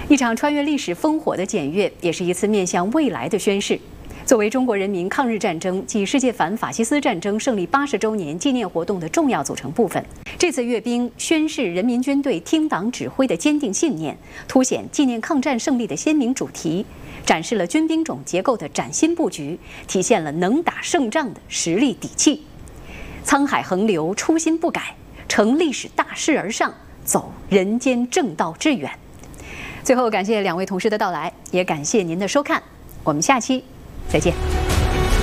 一场穿越历史烽火的检阅，也是一次面向未来的宣誓。作为中国人民抗日战争暨世界反法西斯战争胜利80周年纪念活动的重要组成部分，这次阅兵宣示人民军队听党指挥的坚定信念，凸显纪念抗战胜利的鲜明主题，展示了军兵种结构的崭新布局，体现了能打胜仗的实力底气。沧海横流，初心不改，乘历史大势而上，走人间正道致远。最后，感谢两位同事的到来，也感谢您的收看，我们下期再见。